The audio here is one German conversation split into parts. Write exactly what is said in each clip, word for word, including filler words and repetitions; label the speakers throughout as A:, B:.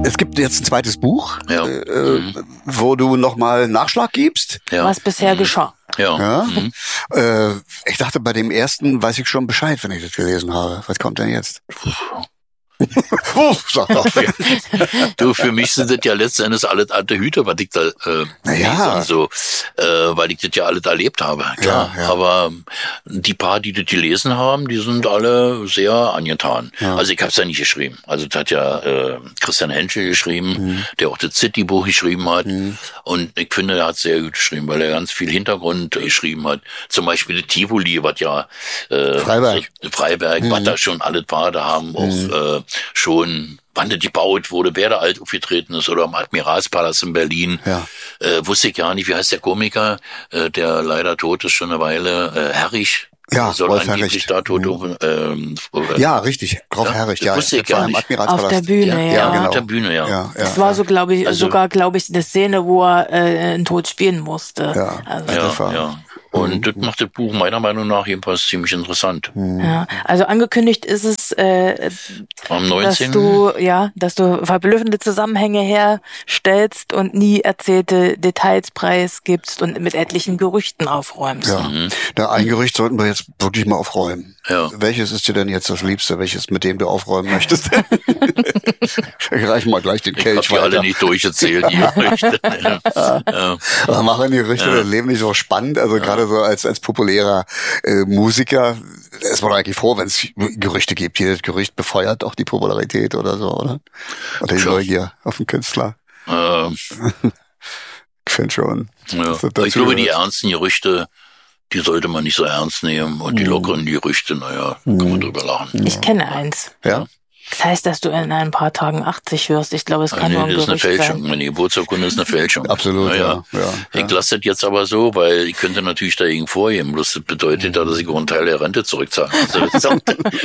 A: Es gibt jetzt ein zweites Buch,
B: ja.
A: äh,
B: mhm.
A: wo du nochmal Nachschlag gibst.
C: Ja. Was bisher
B: mhm.
C: geschah.
A: Ja. ja?
B: Mhm.
A: Äh, ich dachte, bei dem ersten weiß ich schon Bescheid, wenn ich das gelesen habe. Was kommt denn jetzt?
B: Sag doch. Du, für mich sind das ja letztendlich alles alte Hüter, was ich da äh,
A: naja.
B: lese und so, äh, weil ich das ja alles erlebt habe, klar. Ja, ja. Aber die paar, die das gelesen haben, die sind alle sehr angetan. Ja. Also ich habe es ja nicht geschrieben. Also das hat ja äh, Christian Henschel geschrieben, mhm. der auch das City-Buch geschrieben hat. Mhm. Und ich finde, er hat sehr gut geschrieben, weil er ganz viel Hintergrund geschrieben hat. Zum Beispiel das Tivoli, was ja äh,
A: Freiberg,
B: Freiberg, mhm. was da schon alles war, da haben mhm. auch äh, schon, wann das gebaut wurde, wer da alt aufgetreten ist, oder am Admiralspalast in Berlin.
A: Ja.
B: Äh, wusste ich gar nicht, wie heißt der Komiker, äh, der leider tot ist schon eine Weile, äh, Herrich.
A: Ja,
B: soll
A: Rolf
B: angeblich
A: Herrich.
B: da tot
A: mhm.
B: ähm,
A: Ja, richtig, Rolf
B: ja,
A: Herrich, ja.
B: Wusste ich gar nicht.
C: Auf der Bühne, ja.
B: Ja,
C: ja.
B: Genau. Auf der Bühne, ja.
A: ja, ja
C: das war so, glaube ich, also, sogar, glaube ich, eine Szene, wo er äh, einen Tod spielen musste.
A: Ja,
B: also, ja, war, ja. Und mhm. das macht das Buch meiner Meinung nach jedenfalls ziemlich interessant.
C: Ja, also angekündigt ist es, äh,
B: am neunzehnten
C: dass du, ja, dass du verblüffende Zusammenhänge herstellst und nie erzählte Details preisgibst und mit etlichen Gerüchten aufräumst.
A: Ja, mhm. da ein Gerücht sollten wir jetzt wirklich mal aufräumen.
B: Ja.
A: Welches ist dir denn jetzt das Liebste? Welches, mit dem du aufräumen möchtest? Ich reiche mal gleich den Kelch
B: weiter. Ich hab die alle nicht durchgezählt, die Gerüchte. ja.
A: Ja. Aber machen die Gerüchte ja. das Leben nicht so spannend? Also ja. gerade so als als populärer äh, Musiker ist man eigentlich froh, wenn es Gerüchte gibt. Jedes Gerücht befeuert auch die Popularität oder so, oder? Oder die Sure. Neugier auf den Künstler.
B: Ähm.
A: Ich finde schon.
B: Ja. Ich glaube, die ernsten Gerüchte, die sollte man nicht so ernst nehmen. Und die lockeren Gerüchte, naja, kann man drüber lachen.
C: Ich kenne eins.
A: Ja?
C: Das heißt, dass du in ein paar Tagen achtzig wirst. Ich glaube, es kann
B: nee,
C: nur ein
B: das
C: Gerücht
B: ist eine Fälschung.
C: sein.
B: Meine Geburtsurkunde ist eine Fälschung.
A: Absolut, naja. ja, ja.
B: Ich lasse das jetzt aber so, weil ich könnte natürlich dagegen vorgehen. Bloß das bedeutet ja, dass ich einen Teil der Rente zurückzahle. Also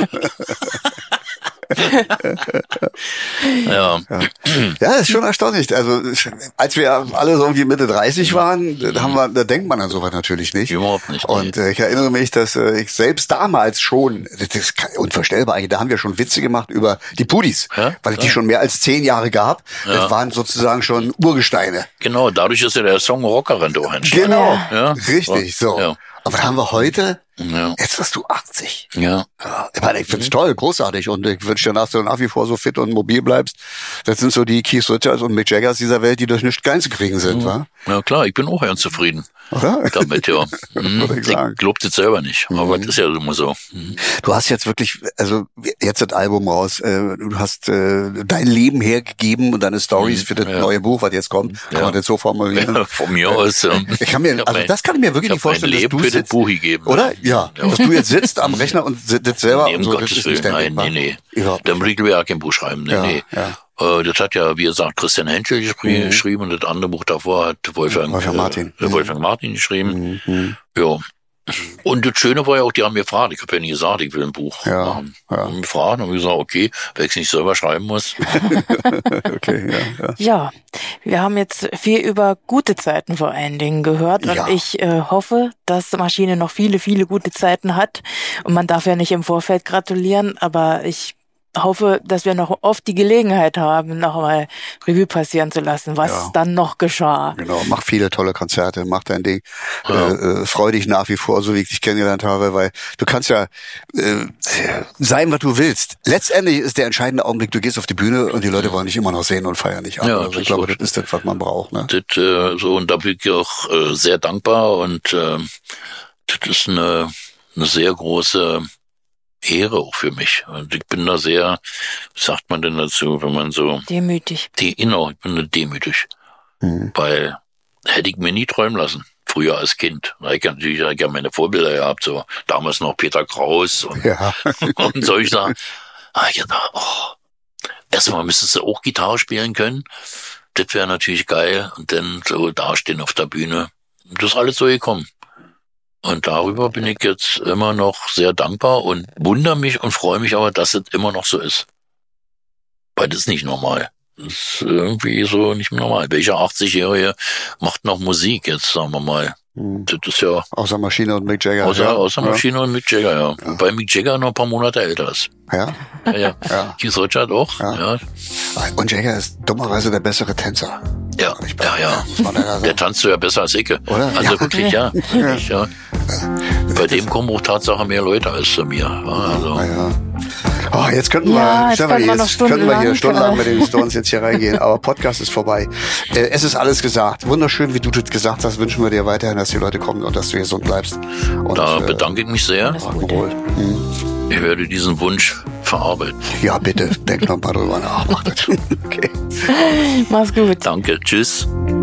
B: ja.
A: ja. Ja, ist schon erstaunlich. Also, als wir alle so irgendwie Mitte dreißig waren, da haben wir, da denkt man an sowas natürlich nicht.
B: Überhaupt nicht.
A: Und äh, ich erinnere mich, dass äh, ich selbst damals schon, das ist unvorstellbar eigentlich, da haben wir schon Witze gemacht über die Pudis,
B: ja?
A: weil es die schon mehr als zehn Jahre gab. Ja. Das waren sozusagen schon Urgesteine.
B: Genau, dadurch ist ja der Song Rockerrente auch entstanden.
A: Genau,
B: ja.
A: richtig, so. Ja. Aber da haben wir heute,
B: ja.
A: jetzt wirst du achtzig.
B: Ja.
A: ja ich meine, ich find's mhm. toll, großartig und ich wünsche dir, dass du nach wie vor so fit und mobil bleibst. Das sind so die Keith Richards und Mick Jaggers dieser Welt, die durch nichts klein zu kriegen sind, mhm. wa?
B: Ja klar, ich bin auch ganz zufrieden.
A: Oder?
B: Damit, ja.
A: Mhm.
B: ich ich glaub das selber nicht, aber mhm. das ist ja immer so. Mhm.
A: Du hast jetzt wirklich, also jetzt das Album raus, äh, du hast äh, dein Leben hergegeben und deine Stories mhm. für das ja. neue Buch, was jetzt kommt, kann ja. man das so formulieren?
B: Ja, von mir aus. Ja.
A: Ich kann mir, also das kann ich mir wirklich nicht vorstellen,
B: dass
A: du
B: für
A: sitzt,
B: das Buch gegeben,
A: oder? Ja, ja, dass du jetzt sitzt am Rechner und das selber
B: nee, um
A: und so,
B: Gottes
A: das ist
B: Willen,
A: nicht dein
B: nein,
A: Weg,
B: nee, nee.
A: Ja.
B: Dann würde ich ja kein Buch schreiben, nee,
A: ja,
B: nee.
A: Ja.
B: Das hat ja, wie gesagt, Christian Henschel geschrieben mhm. und das andere Buch davor hat Wolfgang,
A: Wolfgang Martin,
B: äh, Wolfgang Martin geschrieben.
A: Mhm.
B: Ja. Und das Schöne war ja auch, die haben mir gefragt, ich habe ja nie gesagt, ich will ein Buch
A: ja,
B: machen.
A: Ja.
B: Haben mich gefragt und haben gesagt, okay, wenn ich es nicht selber schreiben muss.
A: Okay, ja, ja.
C: ja, wir haben jetzt viel über gute Zeiten vor allen Dingen gehört und
A: ja.
C: ich äh, hoffe, dass Maschine noch viele, viele gute Zeiten hat. Und man darf ja nicht im Vorfeld gratulieren, aber ich hoffe, dass wir noch oft die Gelegenheit haben, noch mal Revue passieren zu lassen, was ja. dann noch geschah.
A: Genau, mach viele tolle Konzerte, mach dein Ding. Ja. Äh, äh, freu dich nach wie vor, so wie ich dich kennengelernt habe, weil du kannst ja äh, sein, was du willst. Letztendlich ist der entscheidende Augenblick, du gehst auf die Bühne und die Leute wollen dich immer noch sehen und feiern dich ab.
B: Ja,
A: also ich glaube, das ist das, was man braucht. Ne?
B: Das, äh, so, und da bin ich auch äh, sehr dankbar und äh, das ist eine, eine sehr große Ehre auch für mich. Und ich bin da sehr, was sagt man denn dazu, wenn man so...
C: Demütig.
B: Die, genau, ich bin da demütig. Mhm. Weil hätte ich mir nie träumen lassen, früher als Kind. Ich habe natürlich ich hab meine Vorbilder gehabt, so damals noch Peter Kraus und,
A: ja.
B: und solche Sachen. Aber ich dachte, oh, erstmal müsstest du auch Gitarre spielen können. Das wäre natürlich geil. Und dann so dastehen auf der Bühne. Das ist alles so gekommen. Und darüber bin ich jetzt immer noch sehr dankbar und wundere mich und freue mich aber, dass es immer noch so ist. Weil das ist nicht normal. Das ist irgendwie so nicht mehr normal. Welcher achtzig-Jährige macht noch Musik jetzt, sagen wir mal? Das ist ja...
A: Außer Maschine und Mick Jagger.
B: Außer,
A: ja.
B: außer Maschine ja. und Mick Jagger, ja. ja. Wobei Mick Jagger noch ein paar Monate älter ist.
A: Ja?
B: Ja, ja. ja. Keith Richards auch. Ja. ja.
A: Und Jagger ist dummerweise der bessere Tänzer.
B: Ja, ja, ja. ja der tanzt ja besser als ich.
A: Oder?
B: Also
A: ja.
B: wirklich, ja. Wirklich, ja. ja. Bei dem kommen auch Tatsache mehr Leute als zu mir. Also.
A: Ja, ja. Oh, jetzt könnten wir,
C: ja, jetzt,
A: wir, jetzt könnten wir hier stundenlang mit den
C: äh.
A: Stones jetzt hier reingehen, aber Podcast ist vorbei. Äh, es ist alles gesagt. Wunderschön, wie du das gesagt hast. Wünschen wir dir weiterhin, dass die Leute kommen und dass du gesund bleibst. Und,
B: da bedanke ich mich sehr.
A: Hm.
B: Ich werde diesen Wunsch verarbeiten.
A: Ja, bitte. Denk noch mal drüber nach. Mach das. Okay.
C: Mach's gut.
B: Danke. Tschüss.